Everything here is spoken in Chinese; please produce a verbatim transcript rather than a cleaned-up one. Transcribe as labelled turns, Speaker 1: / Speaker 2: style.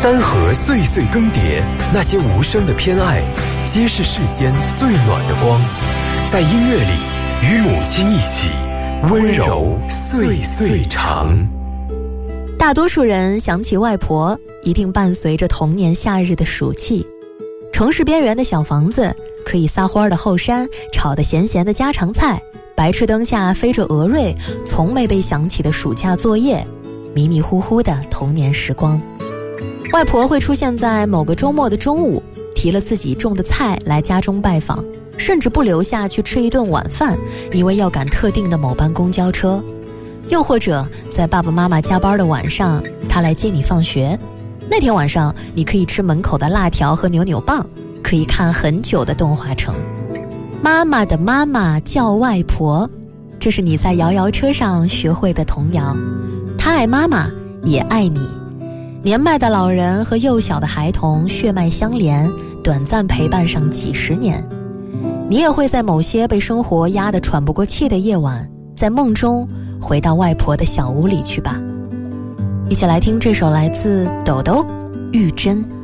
Speaker 1: 山河岁岁更迭，那些无声的偏爱，皆是世间最暖的光。在音乐里，与母亲一起，温柔岁岁长。
Speaker 2: 大多数人想起外婆，一定伴随着童年夏日的暑气。城市边缘的小房子，可以撒欢的后山，炒得咸咸的家常菜，白炽灯下飞着蛾瑞，从没被想起的暑假作业，迷迷糊糊的童年时光。外婆会出现在某个周末的中午，提了自己种的菜来家中拜访，甚至不留下去吃一顿晚饭，因为要赶特定的某班公交车。又或者在爸爸妈妈加班的晚上，他来接你放学。那天晚上，你可以吃门口的辣条和扭扭棒，可以看很久的动画城。妈妈的妈妈叫外婆，这是你在摇摇车上学会的童谣。她爱妈妈，也爱你。年迈的老人和幼小的孩童血脉相连，短暂陪伴上几十年。你也会在某些被生活压得喘不过气的夜晚，在梦中回到外婆的小屋里去吧。一起来听这首来自抖抖玉珍。